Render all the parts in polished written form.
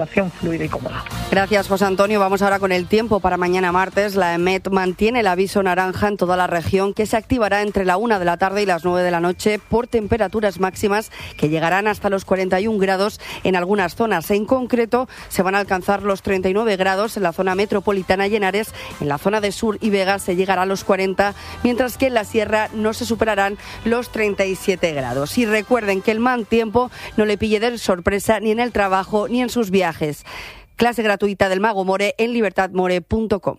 Fluida y cómoda. Gracias, José Antonio. Vamos ahora con el tiempo para mañana martes. La EMET mantiene el aviso naranja en toda la región, que se activará entre la 1 de la tarde y las 9 de la noche por temperaturas máximas que llegarán hasta los 41 grados en algunas zonas. En concreto, se van a alcanzar los 39 grados en la zona metropolitana y Henares. En la zona de Sur y Vega se llegará a los 40, mientras que en la Sierra no se superarán los 37 grados. Y recuerden que el mal tiempo no le pille de sorpresa ni en el trabajo ni en sus viajes. Clase gratuita del Mago More en libertadmore.com.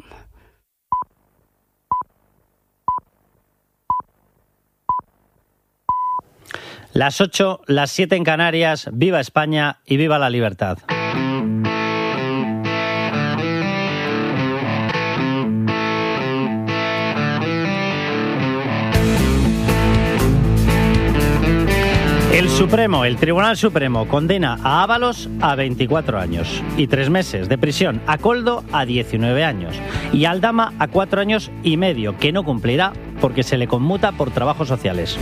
Las 8, las 7 en Canarias. Viva España y viva la libertad. El Tribunal Supremo condena a Ábalos a 24 años y 3 meses de prisión, a Koldo a 19 años y a Aldama a 4 años y medio, que no cumplirá porque se le conmuta por trabajos sociales.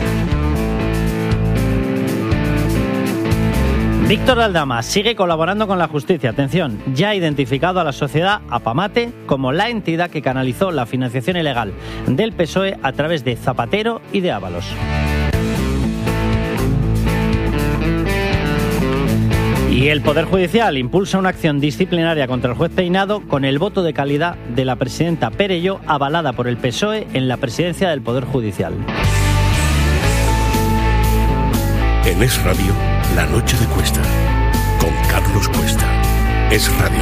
Víctor Aldama sigue colaborando con la justicia. Atención, ya ha identificado a la sociedad Apamate como la entidad que canalizó la financiación ilegal del PSOE a través de Zapatero y de Ábalos. Y el Poder Judicial impulsa una acción disciplinaria contra el juez Peinado con el voto de calidad de la presidenta Perelló, avalada por el PSOE en la presidencia del Poder Judicial. En Es Radio, La Noche de Cuesta, con Carlos Cuesta. Es Radio.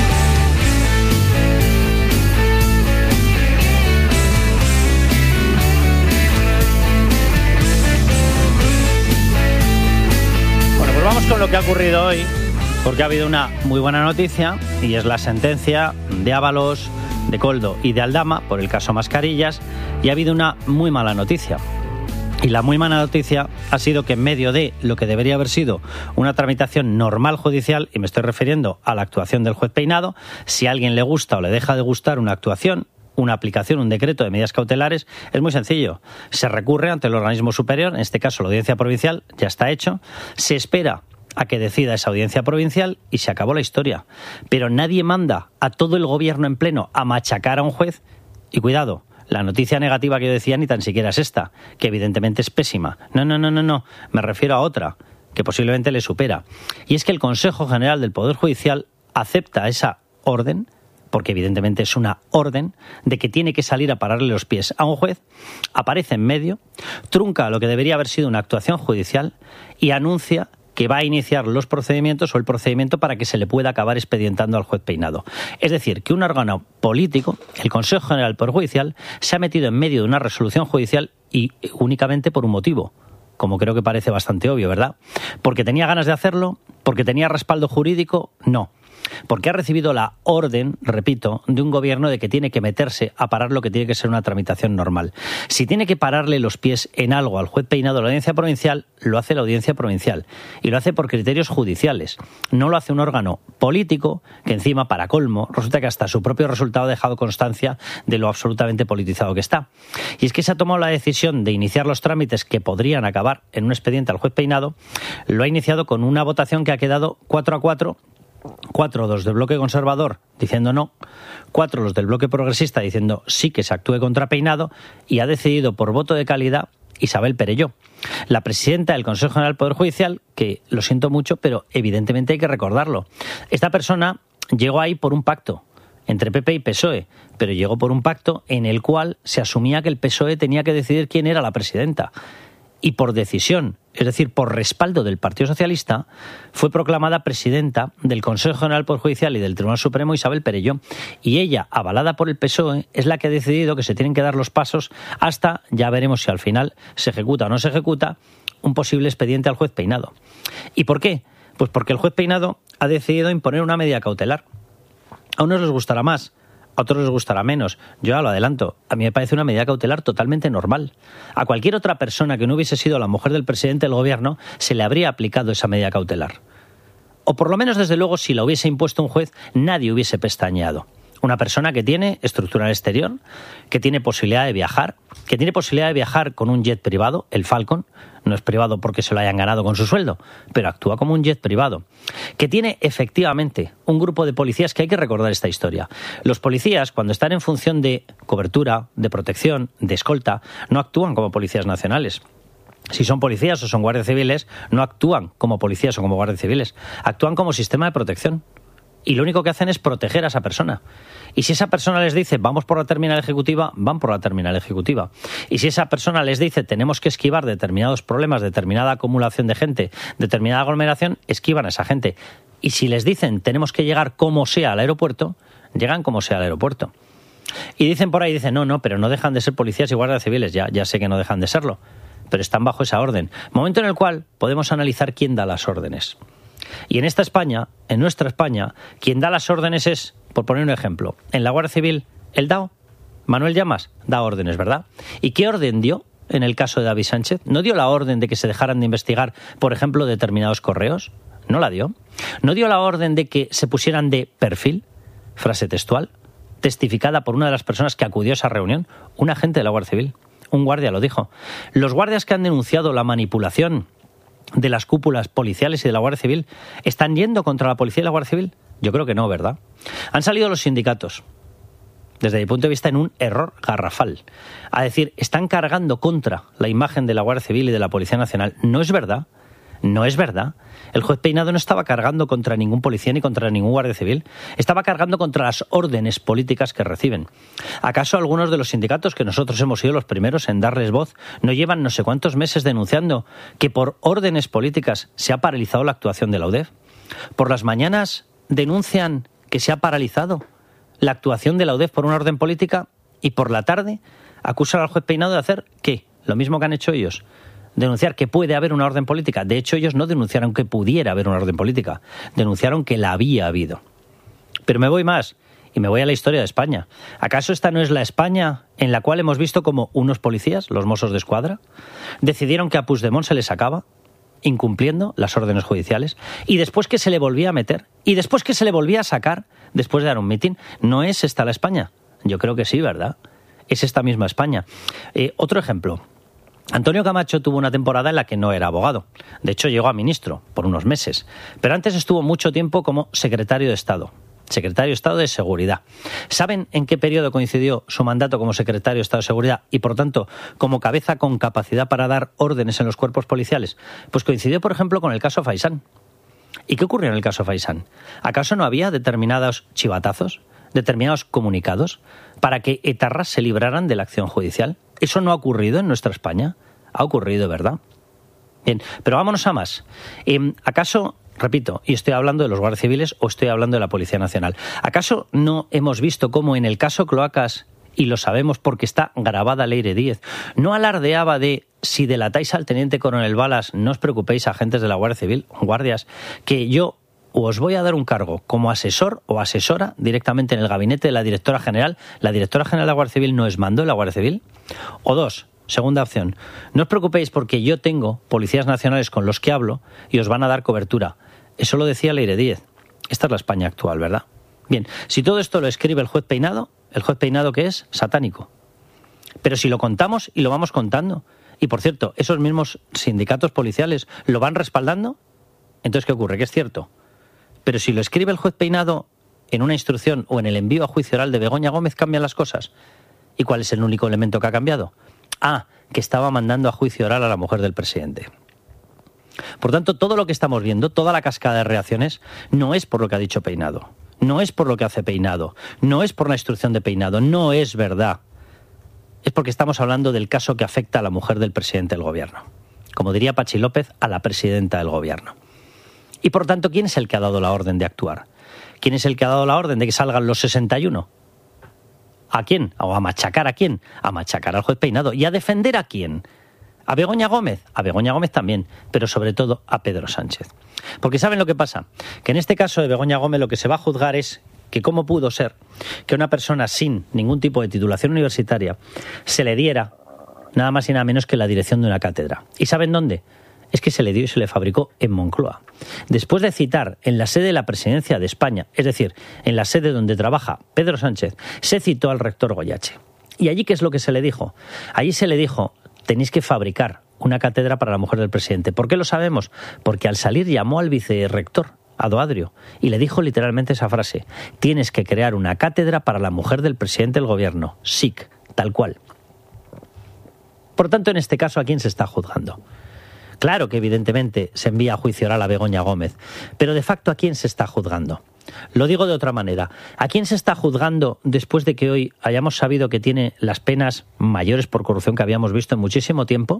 Vamos con lo que ha ocurrido hoy, porque ha habido una muy buena noticia y es la sentencia de Ábalos, de Koldo y de Aldama por el caso Mascarillas, y ha habido una muy mala noticia. Y la muy mala noticia ha sido que en medio de lo que debería haber sido una tramitación normal judicial, y me estoy refiriendo a la actuación del juez Peinado, si a alguien le gusta o le deja de gustar una actuación, una aplicación, un decreto de medidas cautelares, es muy sencillo. Se recurre ante el organismo superior, en este caso la Audiencia Provincial, ya está hecho, se espera a que decida esa Audiencia Provincial y se acabó la historia. Pero nadie manda a todo el gobierno en pleno a machacar a un juez. Y cuidado, la noticia negativa que yo decía ni tan siquiera es esta, que evidentemente es pésima. No, me refiero a otra, que posiblemente le supera. Y es que el Consejo General del Poder Judicial acepta esa orden, porque evidentemente es una orden de que tiene que salir a pararle los pies a un juez, aparece en medio, trunca lo que debería haber sido una actuación judicial y anuncia que va a iniciar los procedimientos o el procedimiento para que se le pueda acabar expedientando al juez Peinado. Es decir, que un órgano político, el Consejo General del Poder Judicial, se ha metido en medio de una resolución judicial y únicamente por un motivo, como creo que parece bastante obvio, ¿verdad? ¿Porque tenía ganas de hacerlo? ¿Porque tenía respaldo jurídico? No. Porque ha recibido la orden, repito, de un gobierno de que tiene que meterse a parar lo que tiene que ser una tramitación normal. Si tiene que pararle los pies en algo al juez Peinado de la Audiencia Provincial, lo hace la Audiencia Provincial. Y lo hace por criterios judiciales. No lo hace un órgano político que encima, para colmo, resulta que hasta su propio resultado ha dejado constancia de lo absolutamente politizado que está. Y es que se ha tomado la decisión de iniciar los trámites que podrían acabar en un expediente al juez Peinado. Lo ha iniciado con una votación que ha quedado 4-4. 4 los del bloque conservador diciendo no, 4 los del bloque progresista diciendo sí que se actúe contra Peinado, y ha decidido por voto de calidad Isabel Perelló, la presidenta del Consejo General del Poder Judicial, que lo siento mucho, pero evidentemente hay que recordarlo. Esta persona llegó ahí por un pacto entre PP y PSOE, pero llegó por un pacto en el cual se asumía que el PSOE tenía que decidir quién era la presidenta. Y por decisión, es decir, por respaldo del Partido Socialista, fue proclamada presidenta del Consejo General del Poder Judicial y del Tribunal Supremo Isabel Perelló. Y ella, avalada por el PSOE, es la que ha decidido que se tienen que dar los pasos hasta, ya veremos si al final se ejecuta o no se ejecuta, un posible expediente al juez Peinado. ¿Y por qué? Pues porque el juez Peinado ha decidido imponer una medida cautelar. A unos les gustará más, a otros les gustará menos. Yo ya lo adelanto, a mí me parece una medida cautelar totalmente normal. A cualquier otra persona que no hubiese sido la mujer del presidente del gobierno se le habría aplicado esa medida cautelar. O por lo menos, desde luego, si la hubiese impuesto un juez, nadie hubiese pestañeado. Una persona que tiene estructura en el exterior, que tiene posibilidad de viajar con un jet privado, el Falcon, no es privado porque se lo hayan ganado con su sueldo, pero actúa como un jet privado, que tiene efectivamente un grupo de policías, que hay que recordar esta historia. Los policías, cuando están en función de cobertura, de protección, de escolta, no actúan como policías nacionales. Si son policías o son guardias civiles, no actúan como policías o como guardias civiles, actúan como sistema de protección. Y lo único que hacen es proteger a esa persona. Y si esa persona les dice, vamos por la terminal ejecutiva, van por la terminal ejecutiva. Y si esa persona les dice, tenemos que esquivar determinados problemas, determinada acumulación de gente, determinada aglomeración, esquivan a esa gente. Y si les dicen, tenemos que llegar como sea al aeropuerto, llegan como sea al aeropuerto. Y dicen por ahí, no, pero no dejan de ser policías y guardias civiles. Ya sé que no dejan de serlo, pero están bajo esa orden. Momento en el cual podemos analizar quién da las órdenes. Y en esta España, en nuestra España, quien da las órdenes es, por poner un ejemplo, en la Guardia Civil, el DAO, Manuel Llamas, da órdenes, ¿verdad? ¿Y qué orden dio en el caso de David Sánchez? ¿No dio la orden de que se dejaran de investigar, por ejemplo, determinados correos? ¿No la dio? ¿No dio la orden de que se pusieran de perfil, frase textual, testificada por una de las personas que acudió a esa reunión? Un agente de la Guardia Civil, un guardia lo dijo. Los guardias que han denunciado la manipulación de las cúpulas policiales y de la Guardia Civil, ¿están yendo contra la policía y la Guardia Civil? Yo creo que no, ¿verdad? Han salido los sindicatos, desde mi punto de vista, en un error garrafal, a decir, están cargando contra la imagen de la Guardia Civil y de la Policía Nacional. No es verdad. No es verdad. El juez Peinado no estaba cargando contra ningún policía ni contra ningún guardia civil. Estaba cargando contra las órdenes políticas que reciben. ¿Acaso algunos de los sindicatos, que nosotros hemos sido los primeros en darles voz, no llevan no sé cuántos meses denunciando que por órdenes políticas se ha paralizado la actuación de la UDEF? ¿Por las mañanas denuncian que se ha paralizado la actuación de la UDEF por una orden política y por la tarde acusan al juez Peinado de hacer ¿qué? Lo mismo que han hecho ellos. Denunciar que puede haber una orden política. De hecho, ellos no denunciaron que pudiera haber una orden política. Denunciaron que la había habido. Pero me voy más y me voy a la historia de España. ¿Acaso esta no es la España en la cual hemos visto como unos policías, los Mossos de Escuadra, decidieron que a Puigdemont se le sacaba, incumpliendo las órdenes judiciales, y después que se le volvía a meter, y después que se le volvía a sacar, después de dar un mitin? ¿No es esta la España? Yo creo que sí, ¿verdad? Es esta misma España. Otro ejemplo. Antonio Camacho tuvo una temporada en la que no era abogado. De hecho, llegó a ministro por unos meses. Pero antes estuvo mucho tiempo como secretario de Estado. Secretario de Estado de Seguridad. ¿Saben en qué periodo coincidió su mandato como secretario de Estado de Seguridad y, por tanto, como cabeza con capacidad para dar órdenes en los cuerpos policiales? Pues coincidió, por ejemplo, con el caso Faisán. ¿Y qué ocurrió en el caso Faisán? ¿Acaso no había determinados chivatazos, determinados comunicados para que etarras se libraran de la acción judicial? ¿Eso no ha ocurrido en nuestra España? Ha ocurrido, ¿verdad? Bien, pero vámonos a más. ¿Acaso, repito, y estoy hablando de los guardias civiles o estoy hablando de la Policía Nacional, ¿acaso no hemos visto cómo en el caso Cloacas, y lo sabemos porque está grabada Leire Díez, no alardeaba de si delatáis al teniente coronel Balas, no os preocupéis, agentes de la Guardia Civil, guardias, que yo os voy a dar un cargo como asesor o asesora directamente en el gabinete de la directora general? ¿La directora general de la Guardia Civil no es mando de la Guardia Civil? O dos, segunda opción, no os preocupéis porque yo tengo policías nacionales con los que hablo y os van a dar cobertura. Eso lo decía Leire Díez. Esta es la España actual, ¿verdad? Bien, si todo esto lo escribe el juez Peinado que es satánico. Pero si lo contamos y lo vamos contando, y por cierto, esos mismos sindicatos policiales lo van respaldando, entonces ¿qué ocurre? Que es cierto. Pero si lo escribe el juez Peinado en una instrucción o en el envío a juicio oral de Begoña Gómez, cambian las cosas. ¿Y cuál es el único elemento que ha cambiado? Que estaba mandando a juicio oral a la mujer del presidente. Por tanto, todo lo que estamos viendo, toda la cascada de reacciones, no es por lo que ha dicho Peinado, no es por lo que hace Peinado, no es por la instrucción de Peinado, no es verdad. Es porque estamos hablando del caso que afecta a la mujer del presidente del gobierno. Como diría Patxi López, a la presidenta del gobierno. Y por tanto, ¿quién es el que ha dado la orden de actuar? ¿Quién es el que ha dado la orden de que salgan los 61? ¿A quién? ¿O a machacar a quién? A machacar al juez Peinado. ¿Y a defender a quién? ¿A Begoña Gómez? A Begoña Gómez también, pero sobre todo a Pedro Sánchez. Porque ¿saben lo que pasa? Que en este caso de Begoña Gómez lo que se va a juzgar es que cómo pudo ser que una persona sin ningún tipo de titulación universitaria se le diera nada más y nada menos que la dirección de una cátedra. ¿Y saben dónde? Es que se le dio y se le fabricó en Moncloa. Después de citar en la sede de la Presidencia de España, es decir, en la sede donde trabaja Pedro Sánchez, se citó al rector Goyache. ¿Y allí qué es lo que se le dijo? Allí se le dijo, tenéis que fabricar una cátedra para la mujer del presidente. ¿Por qué lo sabemos? Porque al salir llamó al vicerrector, a Doadrio, y le dijo literalmente esa frase: tienes que crear una cátedra para la mujer del presidente del gobierno, SIC, tal cual. Por tanto, en este caso, ¿a quién se está juzgando? Claro que evidentemente se envía a juicio oral a Begoña Gómez, pero de facto, ¿a quién se está juzgando? Lo digo de otra manera. ¿A quién se está juzgando después de que hoy hayamos sabido que tiene las penas mayores por corrupción que habíamos visto en muchísimo tiempo?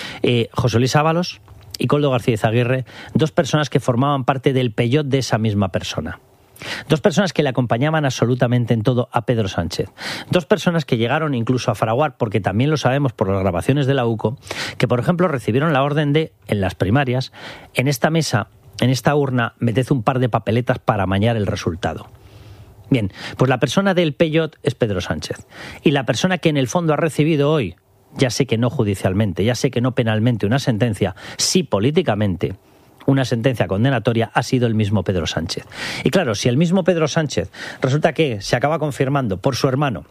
José Luis Ábalos y Koldo García Izaguirre, dos personas que formaban parte del peyot de esa misma persona. Dos personas que le acompañaban absolutamente en todo a Pedro Sánchez. Dos personas que llegaron incluso a fraguar, porque también lo sabemos por las grabaciones de la UCO, que por ejemplo recibieron la orden de, en las primarias, en esta mesa, en esta urna, meted un par de papeletas para amañar el resultado. Bien, pues la persona del peyot es Pedro Sánchez. Y la persona que en el fondo ha recibido hoy, ya sé que no judicialmente, ya sé que no penalmente, una sentencia, sí políticamente, una sentencia condenatoria, ha sido el mismo Pedro Sánchez. Y claro, si el mismo Pedro Sánchez resulta que se acaba confirmando por su hermano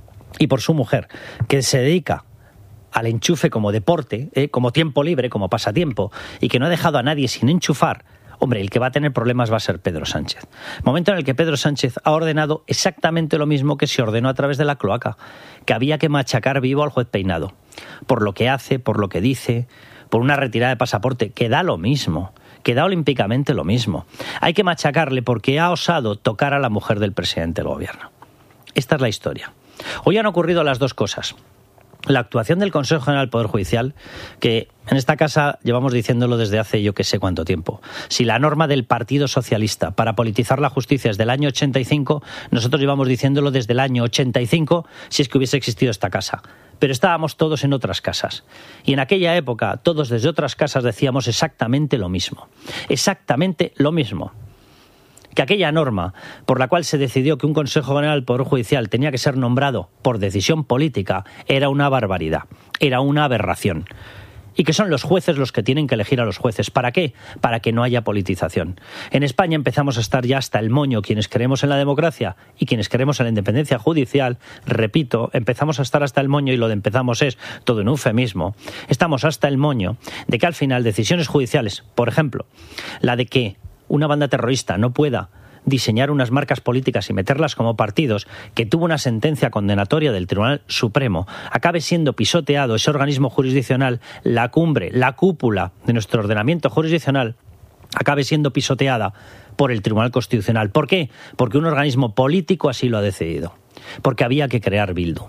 y por su mujer que se dedica al enchufe como deporte, como tiempo libre, como pasatiempo, y que no ha dejado a nadie sin enchufar, hombre, el que va a tener problemas va a ser Pedro Sánchez. Momento en el que Pedro Sánchez ha ordenado exactamente lo mismo que se ordenó a través de la cloaca, que había que machacar vivo al juez Peinado, por lo que hace, por lo que dice, por una retirada de pasaporte, que da lo mismo, que da olímpicamente lo mismo. Hay que machacarle porque ha osado tocar a la mujer del presidente del gobierno. Esta es la historia. Hoy han ocurrido las dos cosas. La actuación del Consejo General del Poder Judicial, que en esta casa llevamos diciéndolo desde hace yo que sé cuánto tiempo. Si la norma del Partido Socialista para politizar la justicia es del año 85, nosotros llevamos diciéndolo desde el año 85, si es que hubiese existido esta casa. Pero estábamos todos en otras casas. Y en aquella época, todos desde otras casas decíamos exactamente lo mismo. Exactamente lo mismo. Que aquella norma por la cual se decidió que un Consejo General del Poder Judicial tenía que ser nombrado por decisión política era una barbaridad, era una aberración. Y que son los jueces los que tienen que elegir a los jueces. ¿Para qué? Para que no haya politización. En España empezamos a estar ya hasta el moño quienes creemos en la democracia y quienes creemos en la independencia judicial. Repito, empezamos a estar hasta el moño, y lo de empezamos es todo un eufemismo. Estamos hasta el moño de que al final decisiones judiciales, por ejemplo, la de que una banda terrorista no pueda diseñar unas marcas políticas y meterlas como partidos, que tuvo una sentencia condenatoria del Tribunal Supremo, acabe siendo pisoteado ese organismo jurisdiccional, la cumbre, la cúpula de nuestro ordenamiento jurisdiccional, acabe siendo pisoteada por el Tribunal Constitucional. ¿Por qué? Porque un organismo político así lo ha decidido. Porque había que crear Bildu.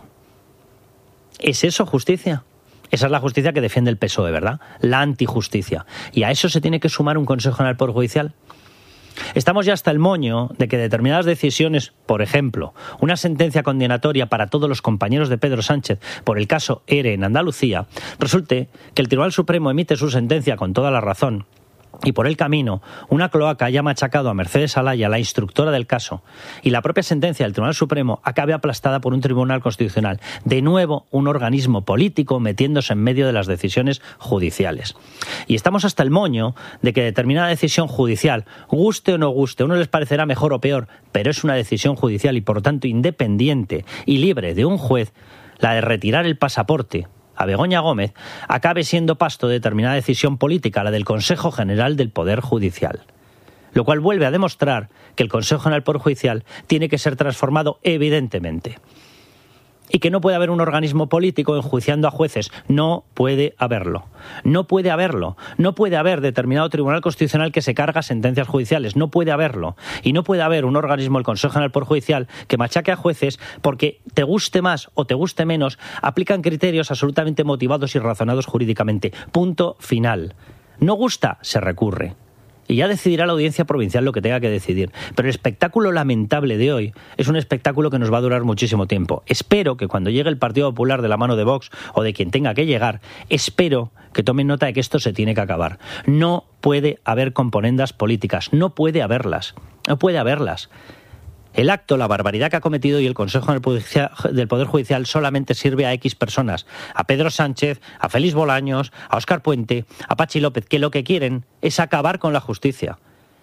¿Es eso justicia? Esa es la justicia que defiende el PSOE, ¿verdad? La antijusticia. ¿Y a eso se tiene que sumar un Consejo General del Poder Judicial? Estamos ya hasta el moño de que determinadas decisiones, por ejemplo, una sentencia condenatoria para todos los compañeros de Pedro Sánchez por el caso ERE en Andalucía, resulte que el Tribunal Supremo emite su sentencia con toda la razón, y por el camino una cloaca haya machacado a Mercedes Alaya, la instructora del caso, y la propia sentencia del Tribunal Supremo acabe aplastada por un Tribunal Constitucional. De nuevo, un organismo político metiéndose en medio de las decisiones judiciales. Y estamos hasta el moño de que determinada decisión judicial, guste o no guste, a uno les parecerá mejor o peor, pero es una decisión judicial y por tanto independiente y libre de un juez, la de retirar el pasaporte a Begoña Gómez, acabe siendo pasto de determinada decisión política, la del Consejo General del Poder Judicial. Lo cual vuelve a demostrar que el Consejo General del Poder Judicial tiene que ser transformado evidentemente. Y que no puede haber un organismo político enjuiciando a jueces. No puede haberlo. No puede haberlo. No puede haber determinado Tribunal Constitucional que se carga sentencias judiciales. No puede haberlo. Y no puede haber un organismo, el Consejo General del Poder Judicial, que machaque a jueces porque, te guste más o te guste menos, aplican criterios absolutamente motivados y razonados jurídicamente. Punto final. No gusta, se recurre. Y ya decidirá la audiencia provincial lo que tenga que decidir. Pero el espectáculo lamentable de hoy es un espectáculo que nos va a durar muchísimo tiempo. Espero que cuando llegue el Partido Popular de la mano de Vox o de quien tenga que llegar, espero que tomen nota de que esto se tiene que acabar. No puede haber componendas políticas, no puede haberlas. No puede haberlas. El acto, la barbaridad que ha cometido hoy el Consejo del Poder Judicial solamente sirve a X personas. A Pedro Sánchez, a Félix Bolaños, a Óscar Puente, a Pachi López, que lo que quieren es acabar con la justicia.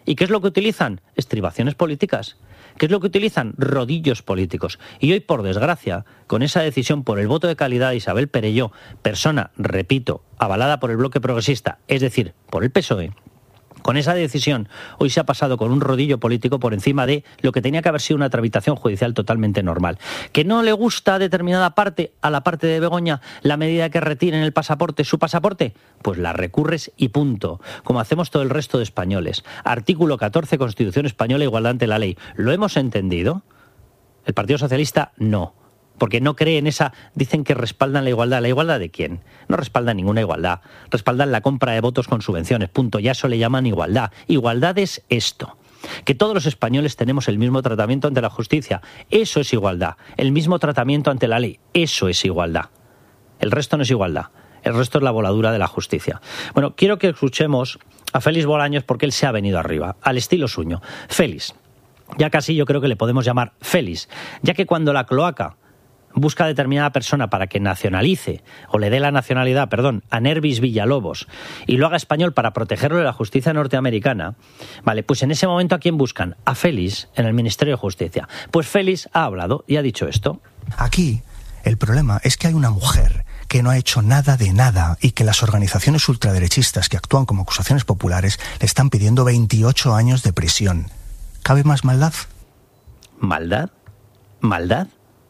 ¿Y qué es lo que utilizan? Estribaciones políticas. ¿Qué es lo que utilizan? Rodillos políticos. Y hoy, por desgracia, con esa decisión por el voto de calidad de Isabel Perelló, persona, repito, avalada por el bloque progresista, es decir, por el PSOE, con esa decisión hoy se ha pasado con un rodillo político por encima de lo que tenía que haber sido una tramitación judicial totalmente normal. ¿Que no le gusta a determinada parte, a la parte de Begoña, la medida de que retiren el pasaporte, su pasaporte? Pues la recurres y punto, como hacemos todo el resto de españoles. Artículo 14, Constitución Española, igualdad ante la ley. ¿Lo hemos entendido? El Partido Socialista no. Porque no cree en esa, dicen que respaldan la igualdad. ¿La igualdad de quién? No respaldan ninguna igualdad. Respaldan la compra de votos con subvenciones, punto. Ya eso le llaman igualdad. Igualdad es esto. Que todos los españoles tenemos el mismo tratamiento ante la justicia. Eso es igualdad. El mismo tratamiento ante la ley. Eso es igualdad. El resto no es igualdad. El resto es la voladura de la justicia. Bueno, quiero que escuchemos a Félix Bolaños porque él se ha venido arriba, al estilo suyo. Félix. Ya casi yo creo que le podemos llamar Félix. Ya que cuando la cloaca busca a determinada persona para que nacionalice, o le dé la nacionalidad, a Nervis Villalobos, y lo haga español para protegerlo de la justicia norteamericana, vale, pues en ese momento ¿a quién buscan? A Félix en el Ministerio de Justicia. Pues Félix ha hablado y ha dicho esto. Aquí el problema es que hay una mujer que no ha hecho nada de nada y que las organizaciones ultraderechistas que actúan como acusaciones populares le están pidiendo 28 años de prisión. ¿Cabe más maldad? ¿Maldad? ¿Maldad?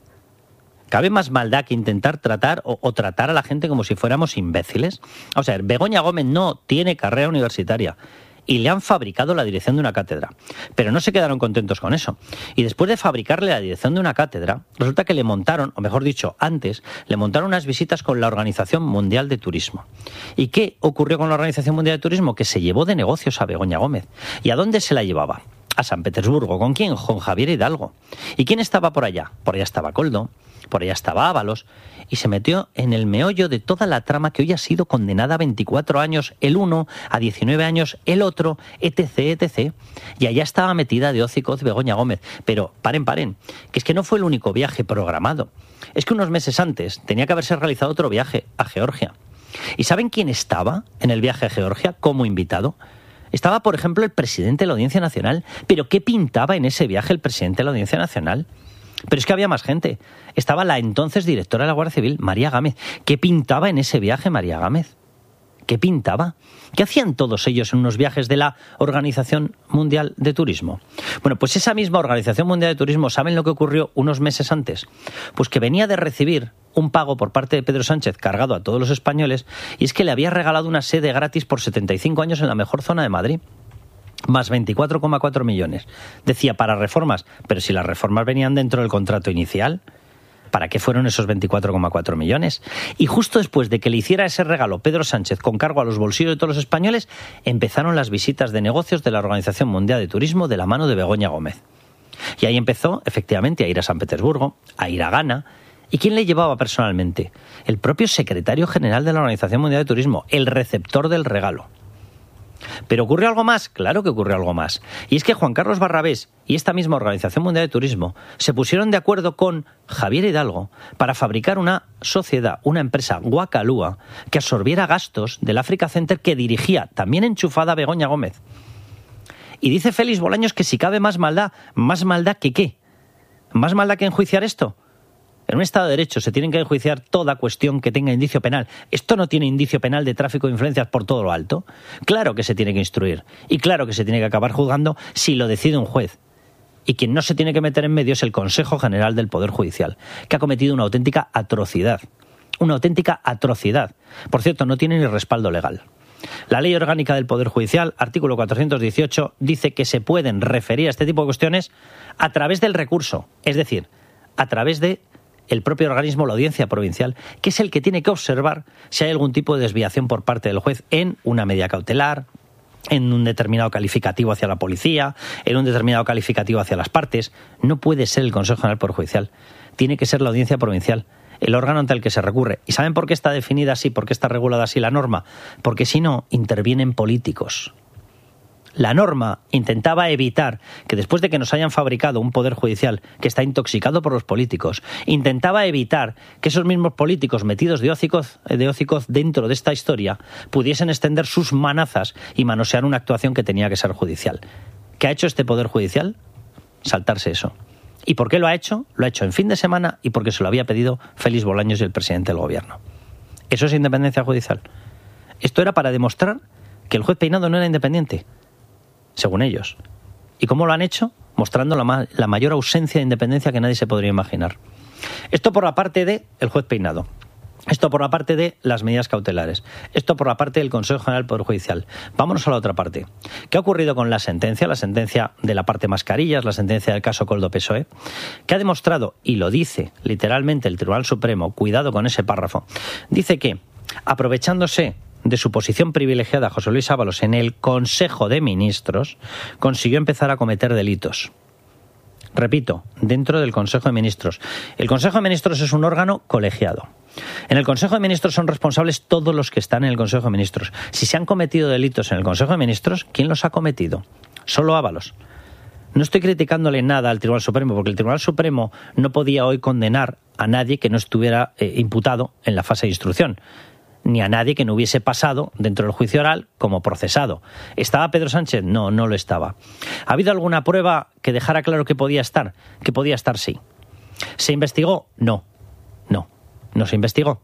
¿Cabe más maldad que intentar tratar o tratar a la gente como si fuéramos imbéciles? O sea, Begoña Gómez no tiene carrera universitaria y le han fabricado la dirección de una cátedra. Pero no se quedaron contentos con eso. Y después de fabricarle la dirección de una cátedra, resulta que le montaron, o mejor dicho, antes, le montaron unas visitas con la Organización Mundial de Turismo. ¿Y qué ocurrió con la Organización Mundial de Turismo? Que se llevó de negocios a Begoña Gómez. ¿Y a dónde se la llevaba? A San Petersburgo. ¿Con quién? Con Javier Hidalgo. ¿Y quién estaba por allá? Por allá estaba Koldo, por allá estaba Ábalos, y se metió en el meollo de toda la trama que hoy ha sido condenada a 24 años el uno, a 19 años el otro, etc., etc. Y allá estaba metida de hocicoz Begoña Gómez. Pero paren, que es que no fue el único viaje programado. Es que unos meses antes tenía que haberse realizado otro viaje a Georgia. ¿Y saben quién estaba en el viaje a Georgia como invitado? Estaba, por ejemplo, el presidente de la Audiencia Nacional. ¿Pero qué pintaba en ese viaje el presidente de la Audiencia Nacional? Pero es que había más gente. Estaba la entonces directora de la Guardia Civil, María Gámez. ¿Qué pintaba en ese viaje María Gámez? ¿Qué pintaba? ¿Qué hacían todos ellos en unos viajes de la Organización Mundial de Turismo? Bueno, pues esa misma Organización Mundial de Turismo, ¿saben lo que ocurrió unos meses antes? Pues que venía de recibir un pago por parte de Pedro Sánchez cargado a todos los españoles, y es que le había regalado una sede gratis por 75 años en la mejor zona de Madrid. Más 24,4 millones. Decía, para reformas. Pero si las reformas venían dentro del contrato inicial, ¿para qué fueron esos 24,4 millones? Y justo después de que le hiciera ese regalo Pedro Sánchez con cargo a los bolsillos de todos los españoles, empezaron las visitas de negocios de la Organización Mundial de Turismo de la mano de Begoña Gómez. Y ahí empezó, efectivamente, a ir a San Petersburgo, a ir a Ghana. ¿Y quién le llevaba personalmente? El propio secretario general de la Organización Mundial de Turismo, el receptor del regalo. ¿Pero ocurrió algo más? Claro que ocurrió algo más. Y es que Juan Carlos Barrabés y esta misma Organización Mundial de Turismo se pusieron de acuerdo con Javier Hidalgo para fabricar una sociedad, una empresa, Guacalúa, que absorbiera gastos del Africa Center que dirigía, también enchufada, Begoña Gómez. Y dice Félix Bolaños que si cabe más maldad que ¿qué? ¿Más maldad que enjuiciar esto? En un Estado de Derecho se tienen que enjuiciar toda cuestión que tenga indicio penal. Esto no tiene indicio penal de tráfico de influencias por todo lo alto. Claro que se tiene que instruir. Y claro que se tiene que acabar juzgando si lo decide un juez. Y quien no se tiene que meter en medio es el Consejo General del Poder Judicial, que ha cometido una auténtica atrocidad. Una auténtica atrocidad. Por cierto, no tiene ni respaldo legal. La Ley Orgánica del Poder Judicial, artículo 418, dice que se pueden referir a este tipo de cuestiones a través del recurso. Es decir, a través de el propio organismo, la Audiencia Provincial, que es el que tiene que observar si hay algún tipo de desviación por parte del juez en una medida cautelar, en un determinado calificativo hacia la policía, en un determinado calificativo hacia las partes. No puede ser el Consejo General del Poder Judicial. Tiene que ser la Audiencia Provincial, el órgano ante el que se recurre. ¿Y saben por qué está definida así, por qué está regulada así la norma? Porque si no, intervienen políticos. La norma intentaba evitar que después de que nos hayan fabricado un poder judicial que está intoxicado por los políticos, intentaba evitar que esos mismos políticos metidos de hocicos dentro de esta historia pudiesen extender sus manazas y manosear una actuación que tenía que ser judicial. ¿Qué ha hecho este poder judicial? Saltarse eso. ¿Y por qué lo ha hecho? Lo ha hecho en fin de semana y porque se lo había pedido Félix Bolaños y el presidente del gobierno. ¿Eso es independencia judicial? Esto era para demostrar que el juez Peinado no era independiente, según ellos. ¿Y cómo lo han hecho? Mostrando la mayor ausencia de independencia que nadie se podría imaginar. Esto por la parte del juez Peinado. Esto por la parte de las medidas cautelares. Esto por la parte del Consejo General del Poder Judicial. Vámonos a la otra parte. ¿Qué ha ocurrido con la sentencia? La sentencia de la parte mascarillas, la sentencia del caso Koldo-PSOE, que ha demostrado, y lo dice literalmente el Tribunal Supremo, cuidado con ese párrafo, dice que, aprovechándose de su posición privilegiada José Luis Ábalos en el Consejo de Ministros, consiguió empezar a cometer delitos. Repito, dentro del Consejo de Ministros. El Consejo de Ministros es un órgano colegiado. En el Consejo de Ministros son responsables todos los que están en el Consejo de Ministros. Si se han cometido delitos en el Consejo de Ministros, ¿quién los ha cometido? Solo Ábalos. No estoy criticándole nada al Tribunal Supremo, porque el Tribunal Supremo no podía hoy condenar a nadie que no estuviera imputado en la fase de instrucción, ni a nadie que no hubiese pasado dentro del juicio oral como procesado. ¿Estaba Pedro Sánchez? No, no lo estaba. ¿Ha habido alguna prueba que dejara claro que podía estar? Que podía estar, sí. ¿Se investigó? No. No se investigó.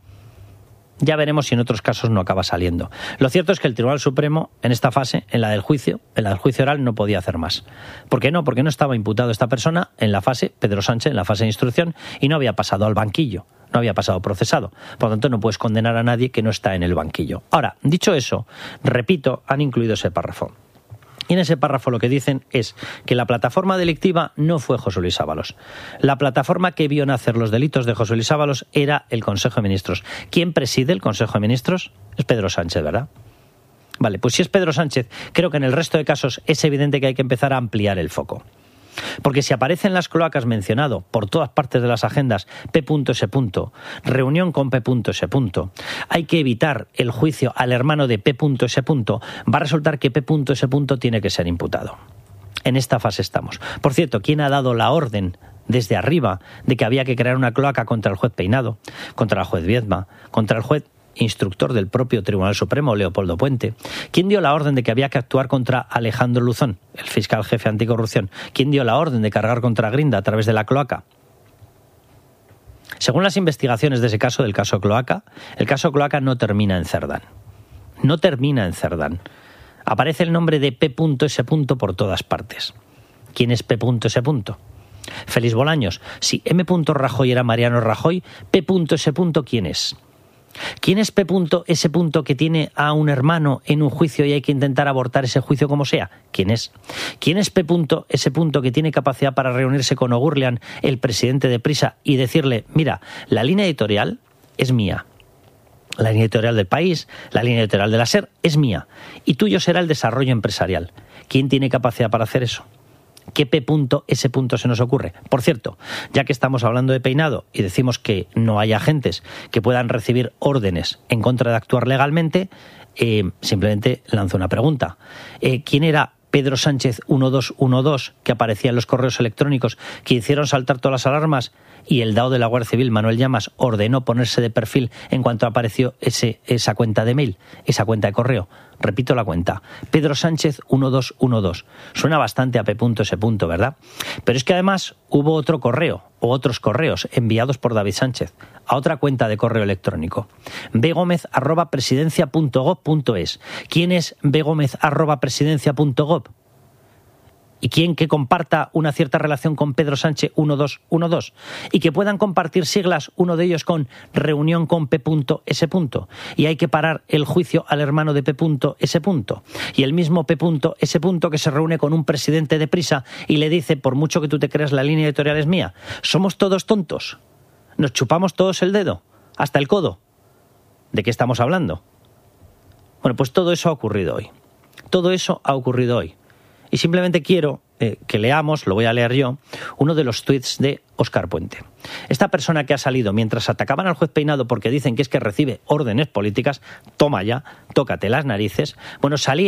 Ya veremos si en otros casos no acaba saliendo. Lo cierto es que el Tribunal Supremo, en esta fase, en la del juicio oral, no podía hacer más. ¿Por qué no? Porque no estaba imputado esta persona en la fase, Pedro Sánchez, en la fase de instrucción, y no había pasado al banquillo, no había pasado procesado. Por lo tanto, no puedes condenar a nadie que no está en el banquillo. Ahora, dicho eso, repito, han incluido ese párrafo. Y en ese párrafo lo que dicen es que la plataforma delictiva no fue José Luis Ábalos. La plataforma que vio nacer los delitos de José Luis Ábalos era el Consejo de Ministros. ¿Quién preside el Consejo de Ministros? Es Pedro Sánchez, ¿verdad? Vale, pues si es Pedro Sánchez, creo que en el resto de casos es evidente que hay que empezar a ampliar el foco. Porque si aparece en las cloacas mencionado por todas partes de las agendas P.S. reunión con P.S. hay que evitar el juicio al hermano de P.S. va a resultar que P.S. tiene que ser imputado. En esta fase estamos. Por cierto, ¿quién ha dado la orden desde arriba de que había que crear una cloaca contra el juez Peinado, contra el juez Viedma, contra el juez instructor del propio Tribunal Supremo, Leopoldo Puente? ¿Quién dio la orden de que había que actuar contra Alejandro Luzón, el fiscal jefe anticorrupción? ¿Quién dio la orden de cargar contra Grinda a través de la cloaca? Según las investigaciones de ese caso, del caso Cloaca, el caso Cloaca no termina en Cerdán. No termina en Cerdán. Aparece el nombre de P.S. por todas partes. ¿Quién es P.S.? Félix Bolaños. Si M. Rajoy era Mariano Rajoy, P.S. ¿quién es? ¿Quién es P.S. que tiene a un hermano en un juicio y hay que intentar abortar ese juicio como sea? ¿Quién es? ¿Quién es P.S. que tiene capacidad para reunirse con O'Gurlian, el presidente de Prisa, y decirle, mira, la línea editorial es mía, la línea editorial del País, la línea editorial de la SER es mía, y tuyo será el desarrollo empresarial? ¿Quién tiene capacidad para hacer eso? ¿Qué P.S. se nos ocurre? Por cierto, ya que estamos hablando de Peinado y decimos que no hay agentes que puedan recibir órdenes en contra de actuar legalmente, simplemente lanzo una pregunta. ¿Quién era Pedro Sánchez 1212 que aparecía en los correos electrónicos que hicieron saltar todas las alarmas y el DAO de la Guardia Civil, Manuel Llamas, ordenó ponerse de perfil en cuanto apareció esa cuenta de mail, esa cuenta de correo? Repito la cuenta, Pedro Sánchez 1212. Suena bastante a P.S., ¿verdad? Pero es que además hubo otro correo, o otros correos enviados por David Sánchez a otra cuenta de correo electrónico, begomez@presidencia.gov.es. ¿Quién es begomez@presidencia.gov? ¿Y quién que comparta una cierta relación con Pedro Sánchez 1212? Y que puedan compartir siglas, uno de ellos con reunión con P.S. Y hay que parar el juicio al hermano de P.S. Y el mismo P.S. que se reúne con un presidente de Prisa y le dice, por mucho que tú te creas, la línea editorial es mía. ¿Somos todos tontos? ¿Nos chupamos todos el dedo? ¿Hasta el codo? ¿De qué estamos hablando? Bueno, pues todo eso ha ocurrido hoy. Todo eso ha ocurrido hoy. Y simplemente quiero que leamos, lo voy a leer yo, uno de los tuits de Óscar Puente. Esta persona que ha salido mientras atacaban al juez Peinado porque dicen que es que recibe órdenes políticas, toma ya, tócate las narices. Bueno, salía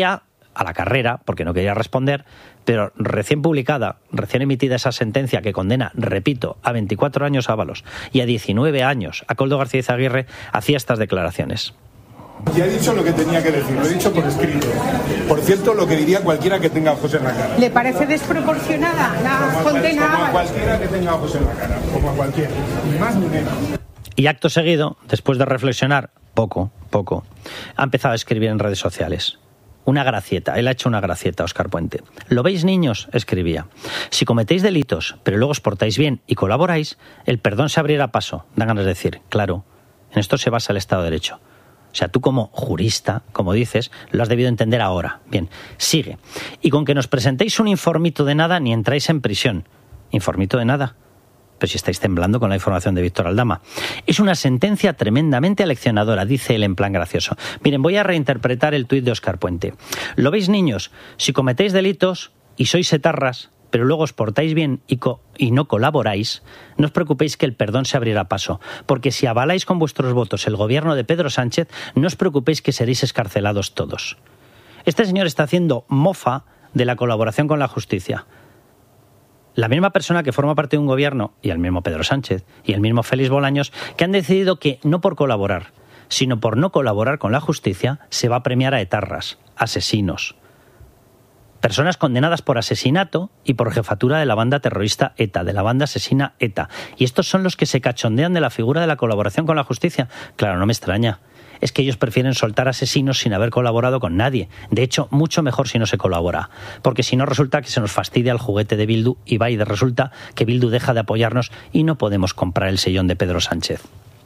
a la carrera, porque no quería responder, pero recién publicada, recién emitida esa sentencia que condena, repito, a 24 años a Ábalos y a 19 años a Koldo García Izaguirre, hacía estas declaraciones. Ya he dicho lo que tenía que decir, lo he dicho por escrito. Por cierto, lo que diría cualquiera que tenga ojos en la cara. ¿Le parece desproporcionada la condena? Como a cualquiera que tenga ojos en la cara, como a cualquiera, ni más ni menos. Y acto seguido, después de reflexionar poco, ha empezado a escribir en redes sociales. Una gracieta, él ha hecho una gracieta, Óscar Puente. ¿Lo veis, niños?, escribía. Si cometéis delitos, pero luego os portáis bien y colaboráis, el perdón se abrirá paso. Dan ganas de decir, claro, en esto se basa el Estado de Derecho. O sea, tú como jurista, como dices, lo has debido entender ahora. Bien, sigue. Y con que nos presentéis un informito de nada, ni entráis en prisión. ¿Informito de nada? Pero si estáis temblando con la información de Víctor Aldama. Es una sentencia tremendamente aleccionadora, dice él en plan gracioso. Miren, voy a reinterpretar el tuit de Óscar Puente. ¿Lo veis, niños? Si cometéis delitos y sois etarras, pero luego os portáis bien y no colaboráis, no os preocupéis que el perdón se abrirá paso, porque si avaláis con vuestros votos el gobierno de Pedro Sánchez, no os preocupéis que seréis escarcelados todos. Este señor está haciendo mofa de la colaboración con la justicia. La misma persona que forma parte de un gobierno, y el mismo Pedro Sánchez, y el mismo Félix Bolaños, que han decidido que no por colaborar, sino por no colaborar con la justicia, se va a premiar a etarras, asesinos. Personas condenadas por asesinato y por jefatura de la banda terrorista ETA, de la banda asesina ETA. Y estos son los que se cachondean de la figura de la colaboración con la justicia. Claro, no me extraña. Es que ellos prefieren soltar asesinos sin haber colaborado con nadie. De hecho, mucho mejor si no se colabora. Porque si no, resulta que se nos fastidia el juguete de Bildu y resulta que Bildu deja de apoyarnos y no podemos comprar el sellón de Pedro Sánchez.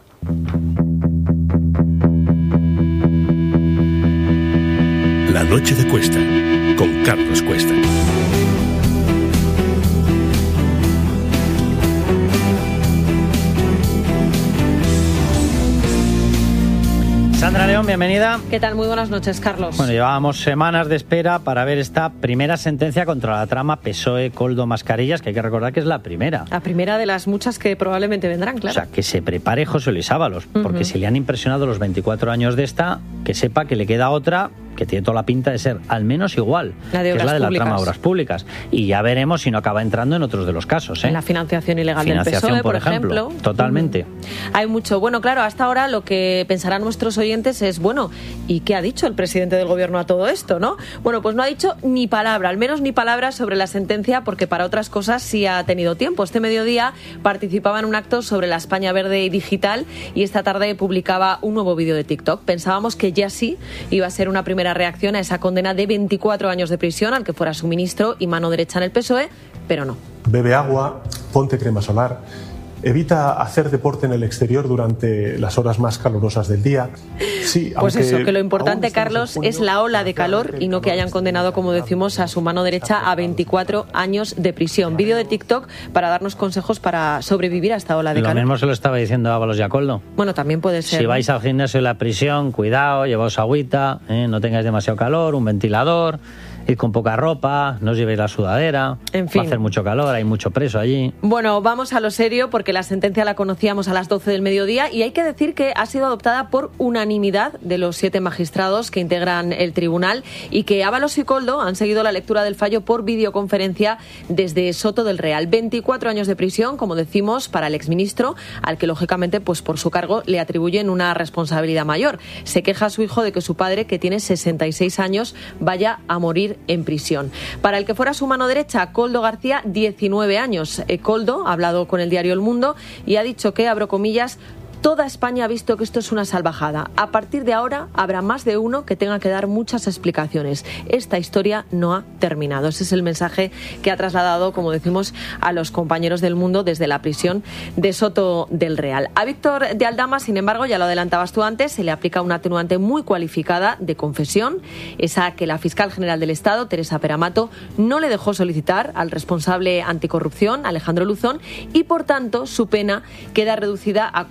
La noche de Cuesta, con Carlos Cuesta. Sandra León, bienvenida. ¿Qué tal? Muy buenas noches, Carlos. Bueno, llevábamos semanas de espera para ver esta primera sentencia contra la trama PSOE-Koldo Mascarillas, que hay que recordar que es la primera. La primera de las muchas que probablemente vendrán, claro. O sea, que se prepare José Luis Ábalos, porque si le han impresionado los 24 años de esta, que sepa que le queda otra que tiene toda la pinta de ser al menos igual, la de que es la de públicas. La trama de obras públicas. Y ya veremos si no acaba entrando en otros de los casos. En la financiación ilegal del PSOE, por ejemplo. Totalmente. Hay mucho. Bueno, claro, hasta ahora lo que pensarán nuestros oyentes es, bueno, ¿y qué ha dicho el presidente del gobierno a todo esto, no? Bueno, pues no ha dicho ni palabra, al menos ni palabra sobre la sentencia, porque para otras cosas sí ha tenido tiempo. Este mediodía participaba en un acto sobre la España verde y digital y esta tarde publicaba un nuevo vídeo de TikTok. Pensábamos que ya sí iba a ser una primera reacción a esa condena de 24 años de prisión al que fuera su ministro y mano derecha en el PSOE, pero no. Bebe agua, ponte crema solar, evita hacer deporte en el exterior durante las horas más calurosas del día. Sí, pues eso, que lo importante, Carlos, es la ola de calor y no que hayan condenado, como decimos, a su mano derecha a 24 años de prisión. Vídeo de TikTok para darnos consejos para sobrevivir a esta ola de calor. Lo mismo se lo estaba diciendo Ábalos y a Koldo. Bueno, también puede ser. Si vais al gimnasio de la prisión, cuidado, llevaos agüita, no tengáis demasiado calor, un ventilador, id con poca ropa, no os llevéis la sudadera, en fin. Va a hacer mucho calor, hay mucho preso allí. Bueno, vamos a lo serio porque la sentencia la conocíamos a las 12 del mediodía y hay que decir que ha sido adoptada por unanimidad de los 7 magistrados que integran el tribunal y que Ábalos y Koldo han seguido la lectura del fallo por videoconferencia desde Soto del Real. 24 años de prisión, como decimos, para el exministro, al que lógicamente pues por su cargo le atribuyen una responsabilidad mayor. Se queja a su hijo de que su padre, que tiene 66 años, vaya a morir en prisión. Para el que fuera su mano derecha, Koldo García, 19 años. Koldo ha hablado con el diario El Mundo y ha dicho que, abro comillas, toda España ha visto que esto es una salvajada. A partir de ahora habrá más de uno que tenga que dar muchas explicaciones. Esta historia no ha terminado. Ese es el mensaje que ha trasladado, como decimos, a los compañeros del Mundo desde la prisión de Soto del Real. A Víctor de Aldama, sin embargo, ya lo adelantabas tú antes, se le aplica una atenuante muy cualificada de confesión, esa que la fiscal general del Estado, Teresa Peramato, no le dejó solicitar al responsable anticorrupción, Alejandro Luzón, y por tanto su pena queda reducida a 4 años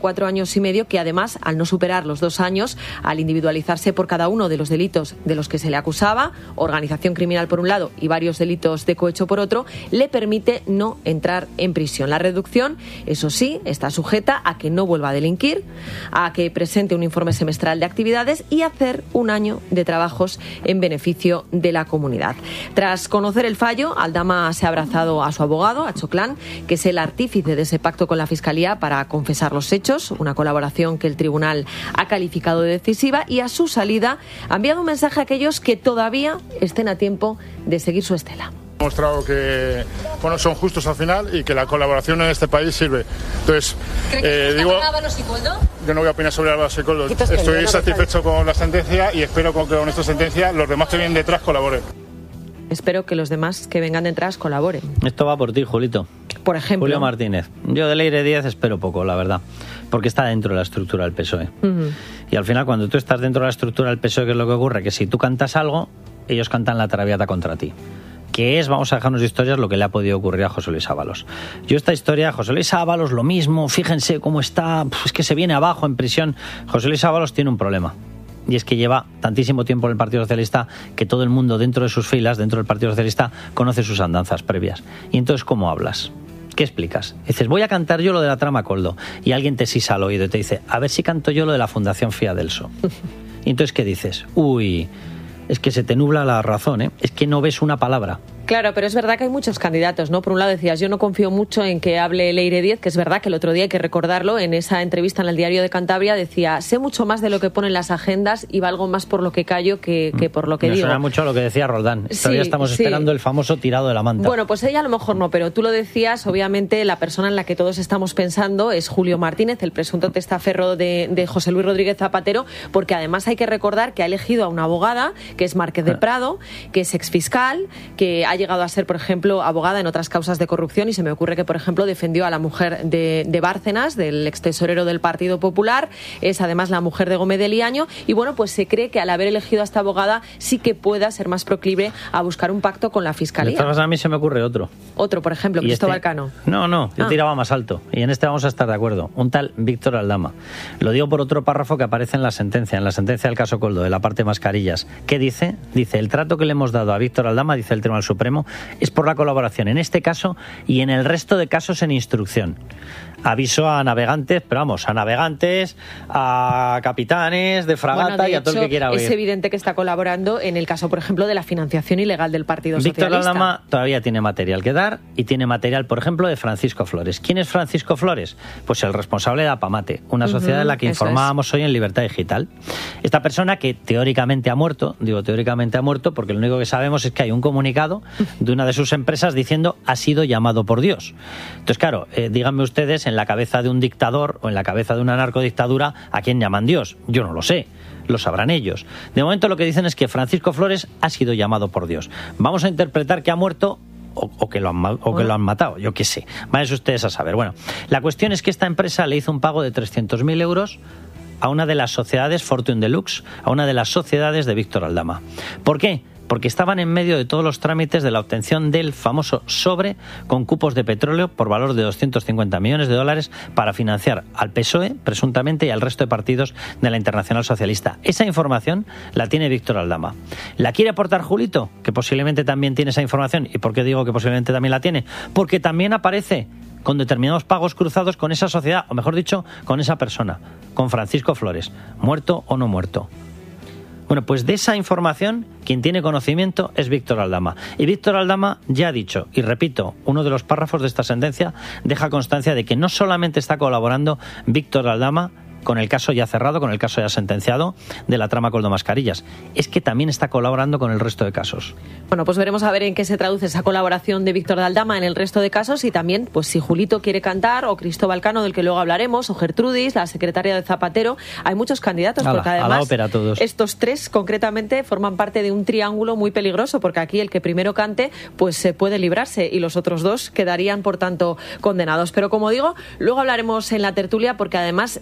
años y medio, que además, al no superar los 2 años, al individualizarse por cada uno de los delitos de los que se le acusaba, organización criminal por un lado y varios delitos de cohecho por otro, le permite no entrar en prisión. La reducción, eso sí, está sujeta a que no vuelva a delinquir, a que presente un informe semestral de actividades y hacer un año de trabajos en beneficio de la comunidad. Tras conocer el fallo, Aldama se ha abrazado a su abogado, a Choclán, que es el artífice de ese pacto con la Fiscalía para confesar los hechos, una colaboración que el tribunal ha calificado de decisiva, y a su salida ha enviado un mensaje a aquellos que todavía estén a tiempo de seguir su estela. Ha mostrado que son justos al final y que la colaboración en este país sirve. Entonces, digo, yo no voy a opinar sobre Ábalos y Koldo. Estoy satisfecho con la sentencia y espero que con esta sentencia los demás que vienen detrás colaboren. Espero que los demás que vengan detrás colaboren. Esto va por ti, Julito. Por ejemplo. Julio Martínez. Yo de Leire Díaz espero poco, la verdad, porque está dentro de la estructura del PSOE. Y al final, cuando tú estás dentro de la estructura del PSOE, ¿qué es lo que ocurre? Que si tú cantas algo, ellos cantan la traviata contra ti. Que es, vamos a dejarnos de historias, lo que le ha podido ocurrir a José Luis Ábalos. Yo esta historia, José Luis Ábalos, lo mismo, fíjense cómo está, es que se viene abajo en prisión. José Luis Ábalos tiene un problema. Y es que lleva tantísimo tiempo en el Partido Socialista que todo el mundo dentro de sus filas, dentro del Partido Socialista, conoce sus andanzas previas. Y entonces, ¿cómo hablas? ¿Qué explicas? Dices, voy a cantar yo lo de la trama Koldo. Y alguien te sisa al oído y te dice, a ver si canto yo lo de la Fundación Fiadelso. Y entonces, ¿qué dices? Uy, es que se te nubla la razón, ¿eh? Es que no ves una palabra. Claro, pero es verdad que hay muchos candidatos, ¿no? Por un lado decías, yo no confío mucho en que hable Leire Díaz, que es verdad que el otro día, hay que recordarlo, en esa entrevista en el Diario de Cantabria decía, sé mucho más de lo que ponen las agendas y valgo más por lo que callo que por lo que digo. Me suena mucho a lo que decía Roldán. Todavía estamos esperando el famoso tirado de la manta. Bueno, pues ella a lo mejor no, pero tú lo decías, obviamente la persona en la que todos estamos pensando es Julio Martínez, el presunto testaferro de José Luis Rodríguez Zapatero, porque además hay que recordar que ha elegido a una abogada, que es Márquez de Prado, que es exfiscal, que ha llegado a ser, por ejemplo, abogada en otras causas de corrupción, y se me ocurre que, por ejemplo, defendió a la mujer de Bárcenas, del extesorero del Partido Popular, es además la mujer de Gómez de Liaño, y bueno, pues se cree que al haber elegido a esta abogada sí que pueda ser más proclive a buscar un pacto con la Fiscalía. A mí se me ocurre otro. Otro, por ejemplo, Cristóbal Cano. No, yo tiraba más alto, y en este vamos a estar de acuerdo. Un tal Víctor Aldama. Lo digo por otro párrafo que aparece en la sentencia del caso Koldo, de la parte mascarillas. ¿Qué dice? Dice, el trato que le hemos dado a Víctor Aldama, dice el Tribunal Supremo, es por la colaboración en este caso y en el resto de casos en instrucción. Aviso a navegantes, pero vamos, a navegantes, a capitanes de fragata y a todo el que quiera oír. Es evidente que está colaborando en el caso, por ejemplo, de la financiación ilegal del Partido Socialista. Víctor Aldama todavía tiene material que dar y tiene material, por ejemplo, de Francisco Flores. ¿Quién es Francisco Flores? Pues el responsable de Apamate, una sociedad en la que informábamos hoy en Libertad Digital. Esta persona que teóricamente ha muerto, digo teóricamente ha muerto porque lo único que sabemos es que hay un comunicado de una de sus empresas diciendo ha sido llamado por Dios. Entonces, claro, díganme ustedes, en la cabeza de un dictador o en la cabeza de una narcodictadura, ¿a quién llaman Dios? Yo no lo sé, lo sabrán ellos. De momento lo que dicen es que Francisco Flores ha sido llamado por Dios. Vamos a interpretar que ha muerto o que lo han matado, yo qué sé. Vayan ustedes a saber. Bueno, la cuestión es que esta empresa le hizo un pago de 300.000 euros a una de las sociedades Fortune Deluxe, a una de las sociedades de Víctor Aldama. ¿Por qué? Porque estaban en medio de todos los trámites de la obtención del famoso sobre con cupos de petróleo por valor de 250 millones de dólares para financiar al PSOE, presuntamente, y al resto de partidos de la Internacional Socialista. Esa información la tiene Víctor Aldama. ¿La quiere aportar Julito? Que posiblemente también tiene esa información. ¿Y por qué digo que posiblemente también la tiene? Porque también aparece con determinados pagos cruzados con esa sociedad, o mejor dicho, con esa persona, con Francisco Flores, muerto o no muerto. Bueno, pues de esa información, quien tiene conocimiento es Víctor Aldama. Y Víctor Aldama ya ha dicho, y repito, uno de los párrafos de esta sentencia deja constancia de que no solamente está colaborando Víctor Aldama con el caso ya cerrado, con el caso ya sentenciado de la trama Koldo Mascarillas, es que también está colaborando con el resto de casos. Bueno, pues veremos a ver en qué se traduce esa colaboración de Víctor Aldama en el resto de casos, y también, pues si Julito quiere cantar, o Cristóbal Cano, del que luego hablaremos, o Gertrudis, la secretaria de Zapatero. Hay muchos candidatos, porque además estos tres concretamente forman parte de un triángulo muy peligroso, porque aquí el que primero cante pues se puede librarse y los otros dos quedarían, por tanto, condenados. Pero como digo, luego hablaremos en la tertulia, porque además esta razón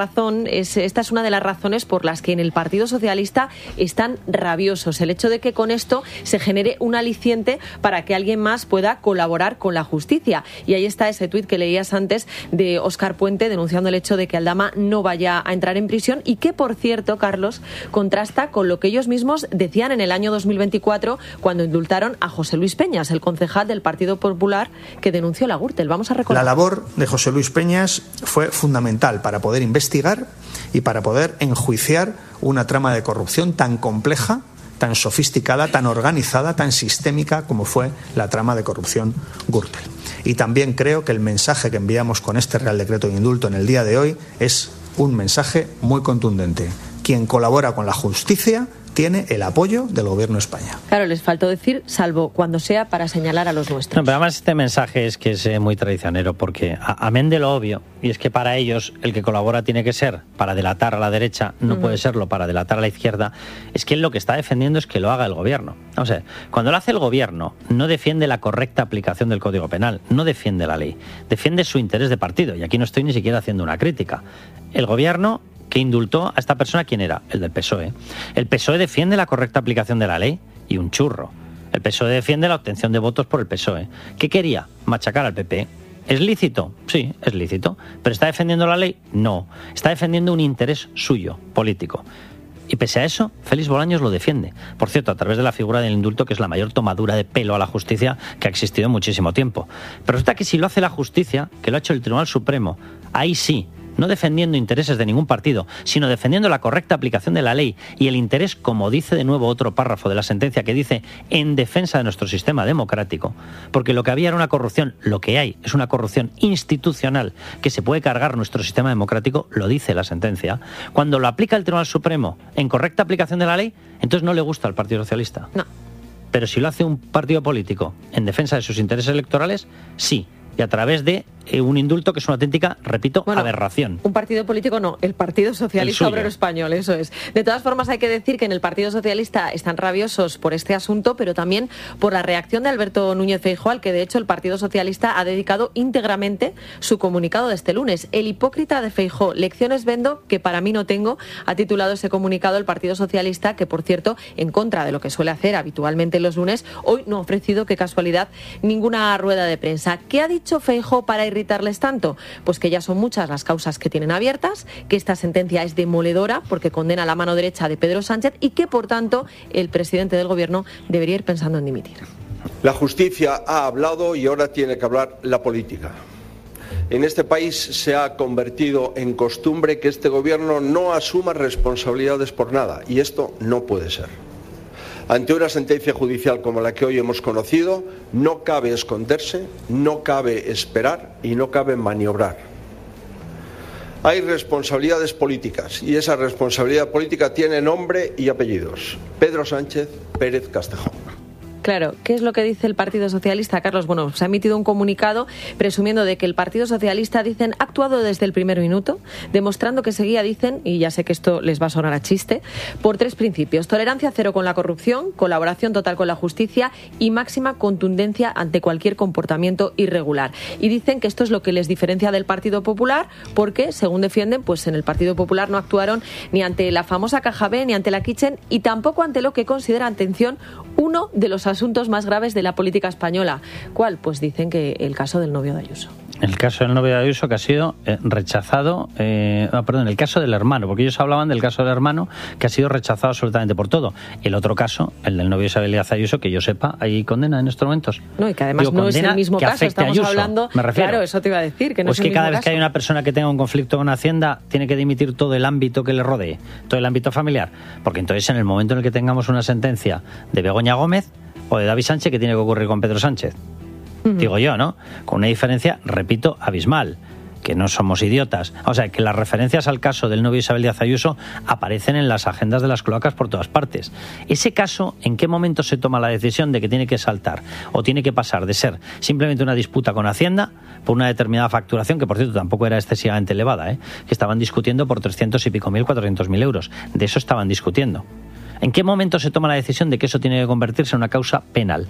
razón, esta es una de las razones por las que en el Partido Socialista están rabiosos. El hecho de que con esto se genere un aliciente para que alguien más pueda colaborar con la justicia. Y ahí está ese tuit que leías antes de Óscar Puente denunciando el hecho de que Aldama no vaya a entrar en prisión y que, por cierto, Carlos, contrasta con lo que ellos mismos decían en el año 2024 cuando indultaron a José Luis Peñas, el concejal del Partido Popular que denunció la Gürtel. Vamos a recordar. La labor de José Luis Peñas fue fundamental para poder investigar y para poder enjuiciar una trama de corrupción tan compleja, tan sofisticada, tan organizada, tan sistémica como fue la trama de corrupción Gürtel. Y también creo que el mensaje que enviamos con este Real Decreto de Indulto en el día de hoy es un mensaje muy contundente. Quien colabora con la justicia tiene el apoyo del Gobierno de España. Claro, les faltó decir, salvo cuando sea para señalar a los nuestros. No, pero además este mensaje es que es muy traicionero, porque amén de lo obvio, y es que para ellos el que colabora tiene que ser para delatar a la derecha, no puede serlo para delatar a la izquierda, es que él lo que está defendiendo es que lo haga el Gobierno. O sea, cuando lo hace el Gobierno, no defiende la correcta aplicación del Código Penal, no defiende la ley, defiende su interés de partido, y aquí no estoy ni siquiera haciendo una crítica. El Gobierno que indultó a esta persona, ¿quién era? El del PSOE. El PSOE defiende la correcta aplicación de la ley y un churro. El PSOE defiende la obtención de votos por el PSOE. ¿Qué quería? Machacar al PP. ¿Es lícito? Sí, es lícito. ¿Pero está defendiendo la ley? No. Está defendiendo un interés suyo, político. Y pese a eso, Félix Bolaños lo defiende. Por cierto, a través de la figura del indulto, que es la mayor tomadura de pelo a la justicia que ha existido en muchísimo tiempo. Pero resulta que si lo hace la justicia, que lo ha hecho el Tribunal Supremo, ahí sí, no defendiendo intereses de ningún partido, sino defendiendo la correcta aplicación de la ley y el interés, como dice de nuevo otro párrafo de la sentencia que dice, en defensa de nuestro sistema democrático, porque lo que había era una corrupción, lo que hay es una corrupción institucional que se puede cargar nuestro sistema democrático, lo dice la sentencia. Cuando lo aplica el Tribunal Supremo en correcta aplicación de la ley, entonces no le gusta al Partido Socialista. No. Pero si lo hace un partido político en defensa de sus intereses electorales, sí. Y a través de un indulto que es una auténtica, repito, aberración. Un partido político no, el Partido Socialista Obrero Español, eso es. De todas formas, hay que decir que en el Partido Socialista están rabiosos por este asunto, pero también por la reacción de Alberto Núñez Feijóo, al que de hecho el Partido Socialista ha dedicado íntegramente su comunicado de este lunes. El hipócrita de Feijóo, lecciones vendo que para mí no tengo, ha titulado ese comunicado el Partido Socialista, que por cierto, en contra de lo que suele hacer habitualmente los lunes, hoy no ha ofrecido, qué casualidad, ninguna rueda de prensa. ¿Qué ha dicho Feijóo para irritarles tanto? Pues que ya son muchas las causas que tienen abiertas, que esta sentencia es demoledora porque condena a la mano derecha de Pedro Sánchez y que, por tanto, el presidente del Gobierno debería ir pensando en dimitir. La justicia ha hablado y ahora tiene que hablar la política. En este país se ha convertido en costumbre que este Gobierno no asuma responsabilidades por nada y esto no puede ser. Ante una sentencia judicial como la que hoy hemos conocido, no cabe esconderse, no cabe esperar y no cabe maniobrar. Hay responsabilidades políticas y esa responsabilidad política tiene nombre y apellidos. Pedro Sánchez Pérez Castejón. Claro, ¿qué es lo que dice el Partido Socialista, Carlos? Bueno, se ha emitido un comunicado presumiendo de que el Partido Socialista, dicen, ha actuado desde el primer minuto, demostrando que seguía, dicen, y ya sé que esto les va a sonar a chiste, por 3 principios: tolerancia cero con la corrupción, colaboración total con la justicia y máxima contundencia ante cualquier comportamiento irregular. Y dicen que esto es lo que les diferencia del Partido Popular, porque, según defienden, pues en el Partido Popular no actuaron ni ante la famosa Caja B, ni ante la Kitchen, y tampoco ante lo que considera, atención, uno de los asuntos más graves de la política española. ¿Cuál? Pues dicen que el caso del novio de Ayuso. El caso del novio de Ayuso, que ha sido rechazado, el caso del hermano, porque ellos hablaban del caso del hermano, que ha sido rechazado absolutamente por todo. El otro caso, el del novio de Isabel Díaz Ayuso, que yo sepa, hay condena en estos momentos. No, y que además no es el mismo caso, estamos hablando, me refiero. Claro, eso te iba a decir, que no pues es el que cada mismo vez caso. que hay una persona que tenga un conflicto con Hacienda, tiene que dimitir todo el ámbito que le rodee, todo el ámbito familiar, porque entonces en el momento en el que tengamos una sentencia de Begoña Gómez o de David Sánchez, ¿qué tiene que ocurrir con Pedro Sánchez? Digo yo, ¿no? Con una diferencia, repito, abismal, que no somos idiotas. O sea, que las referencias al caso del novio Isabel Díaz Ayuso aparecen en las agendas de las cloacas por todas partes. Ese caso, ¿en qué momento se toma la decisión de que tiene que saltar o tiene que pasar de ser simplemente una disputa con Hacienda por una determinada facturación, que por cierto tampoco era excesivamente elevada, que estaban discutiendo por 300 y pico mil, 400.000 euros? De eso estaban discutiendo. ¿En qué momento se toma la decisión de que eso tiene que convertirse en una causa penal?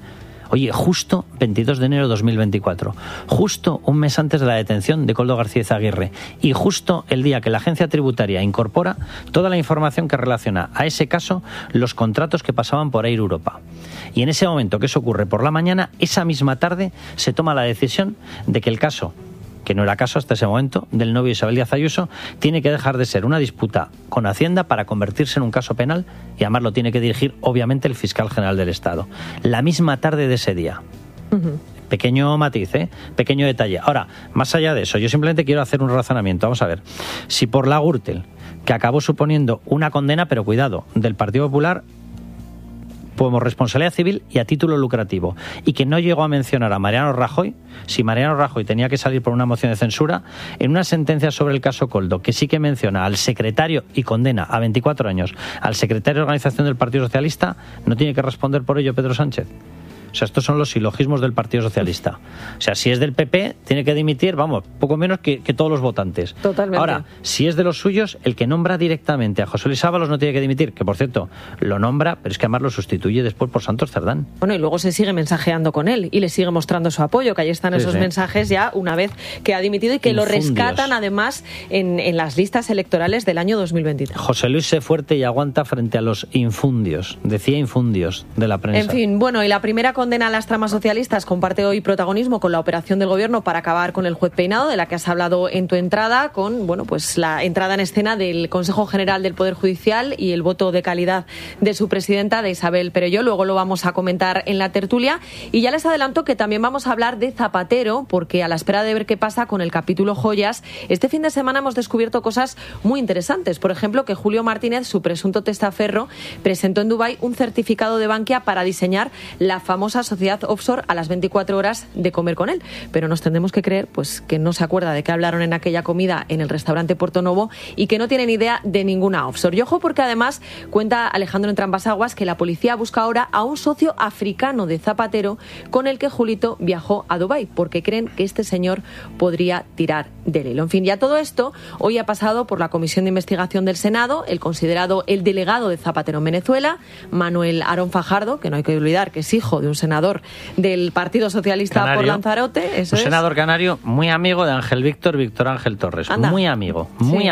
Oye, justo 22 de enero de 2024, justo un mes antes de la detención de Koldo García Izaguirre y justo el día que la agencia tributaria incorpora toda la información que relaciona a ese caso los contratos que pasaban por Air Europa. Y en ese momento que eso ocurre por la mañana, esa misma tarde se toma la decisión de que el caso, que no era caso hasta ese momento, del novio Isabel Díaz Ayuso, tiene que dejar de ser una disputa con Hacienda para convertirse en un caso penal y además lo tiene que dirigir obviamente el fiscal general del Estado. La misma tarde de ese día. Pequeño matiz, pequeño detalle. Ahora, más allá de eso, yo simplemente quiero hacer un razonamiento. Vamos a ver, si por la Gürtel, que acabó suponiendo una condena, pero cuidado, del Partido Popular, como responsabilidad civil y a título lucrativo, y que no llegó a mencionar a Mariano Rajoy, si Mariano Rajoy tenía que salir por una moción de censura, en una sentencia sobre el caso Koldo, que sí que menciona al secretario y condena a 24 años al secretario de organización del Partido Socialista, ¿no tiene que responder por ello Pedro Sánchez? O sea, estos son los silogismos del Partido Socialista. O sea, si es del PP, tiene que dimitir, vamos, poco menos que todos los votantes. Totalmente. Ahora, si es de los suyos, el que nombra directamente a José Luis Ábalos no tiene que dimitir, que por cierto, lo nombra, pero es que además lo sustituye después por Santos Cerdán. Bueno, y luego se sigue mensajeando con él y le sigue mostrando su apoyo, que ahí están esos mensajes ya una vez que ha dimitido y que lo rescatan además en las listas electorales del año 2023. José Luis sé fuerte y aguanta frente a los infundios, decía infundios de la prensa. En fin, bueno, y la primera condena a las tramas socialistas comparte hoy protagonismo con la operación del gobierno para acabar con el juez Peinado, de la que has hablado en tu entrada, con pues la entrada en escena del Consejo General del Poder Judicial y el voto de calidad de su presidenta, de Isabel Perelló. Luego lo vamos a comentar en la tertulia. Y ya les adelanto que también vamos a hablar de Zapatero, porque a la espera de ver qué pasa con el capítulo joyas, este fin de semana hemos descubierto cosas muy interesantes. Por ejemplo, que Julio Martínez, su presunto testaferro, presentó en Dubái un certificado de Bankia para diseñar la famosa sociedad offshore a las 24 horas de comer con él. Pero nos tendremos que creer pues que no se acuerda de qué hablaron en aquella comida en el restaurante Porto Novo y que no tiene ni idea de ninguna offshore. Y ojo, porque además cuenta Alejandro Entrambas-Aguas que la policía busca ahora a un socio africano de Zapatero con el que Julito viajó a Dubái, porque creen que este señor podría tirar del hilo. En fin, ya todo esto hoy ha pasado por la Comisión de Investigación del Senado, el considerado el delegado de Zapatero en Venezuela, Manuel Aarón Fajardo, que no hay que olvidar que es hijo de un senador del Partido Socialista canario, por Lanzarote. Eso un senador canario muy amigo de Ángel Víctor Ángel Torres. Anda. Muy amigo,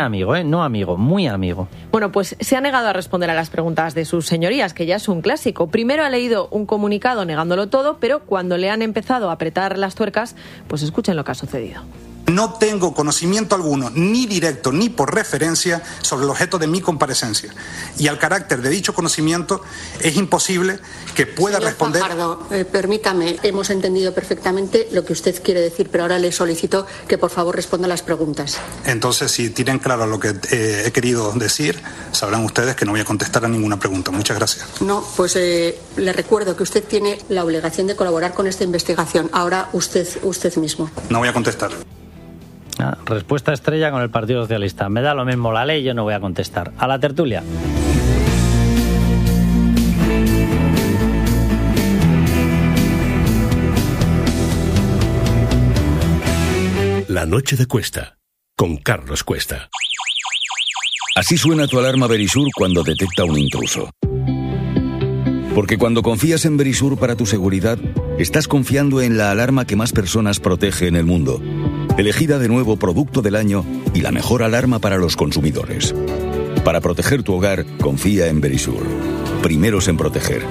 no amigo, muy amigo. Bueno, pues se ha negado a responder a las preguntas de sus señorías, que ya es un clásico. Primero ha leído un comunicado negándolo todo, pero cuando le han empezado a apretar las tuercas, pues escuchen lo que ha sucedido. No tengo conocimiento alguno, ni directo ni por referencia, sobre el objeto de mi comparecencia. Y al carácter de dicho conocimiento es imposible que pueda Señor responder... Fajardo, permítame, hemos entendido perfectamente lo que usted quiere decir, pero ahora le solicito que por favor responda a las preguntas. Entonces, si tienen claro lo que he querido decir, sabrán ustedes que no voy a contestar a ninguna pregunta. Muchas gracias. No, pues le recuerdo que usted tiene la obligación de colaborar con esta investigación. Ahora usted mismo. No voy a contestar. Respuesta estrella con el Partido Socialista. Me da lo mismo la ley, yo no voy a contestar. A la tertulia. La noche de Cuesta, con Carlos Cuesta. Así suena tu alarma Verisur cuando detecta un intruso. Porque cuando confías en Verisur para tu seguridad, estás confiando en la alarma que más personas protege en el mundo. Elegida de nuevo producto del año y la mejor alarma para los consumidores. Para proteger tu hogar, confía en Verisur. Primeros en proteger.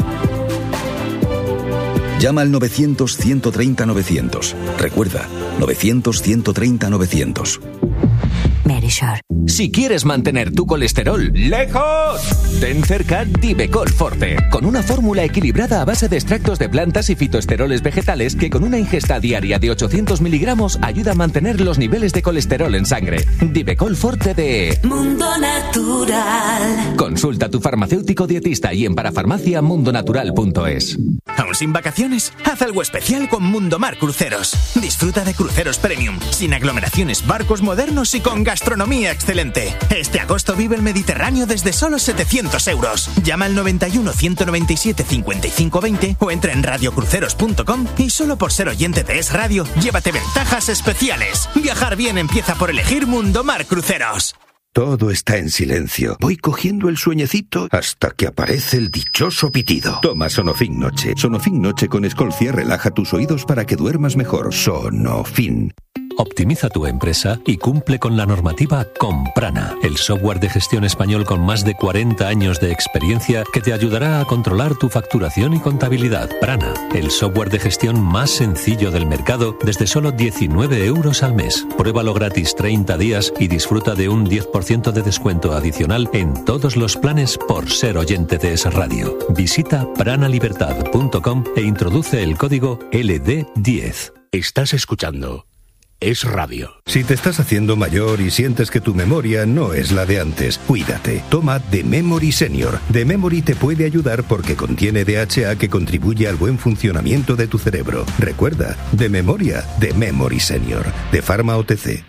Llama al 900-130-900. Recuerda, 900-130-900. Verisur. Si quieres mantener tu colesterol lejos, ten cerca Divecol Forte, con una fórmula equilibrada a base de extractos de plantas y fitoesteroles vegetales que con una ingesta diaria de 800 miligramos ayuda a mantener los niveles de colesterol en sangre. Divecol Forte de Mundo Natural. Consulta a tu farmacéutico dietista y en parafarmaciamundonatural.es. ¿Aún sin vacaciones? Haz algo especial con Mundomar Cruceros. Disfruta de cruceros premium, sin aglomeraciones, barcos modernos y con gastronomía excelente. Este agosto vive el Mediterráneo desde solo 700 euros. Llama al 91 197 55 20 o entra en radiocruceros.com y solo por ser oyente de Es Radio, llévate ventajas especiales. Viajar bien empieza por elegir Mundomar Cruceros. Todo está en silencio. Voy cogiendo el sueñecito hasta que aparece el dichoso pitido. Toma Sonofin Noche. Sonofin Noche con Escolcia relaja tus oídos para que duermas mejor. Sonofin. Optimiza tu empresa y cumple con la normativa con Prana, el software de gestión español con más de 40 años de experiencia que te ayudará a controlar tu facturación y contabilidad. Prana, el software de gestión más sencillo del mercado desde solo 19 euros al mes. Pruébalo gratis 30 días y disfruta de un 10% de descuento adicional en todos los planes por ser oyente de Es Radio. Visita pranalibertad.com e introduce el código LD10. Estás escuchando Es Radio. Si te estás haciendo mayor y sientes que tu memoria no es la de antes, cuídate. Toma The Memory Senior. The Memory te puede ayudar porque contiene DHA que contribuye al buen funcionamiento de tu cerebro. Recuerda, de memoria, The Memory Senior, de Pharma OTC.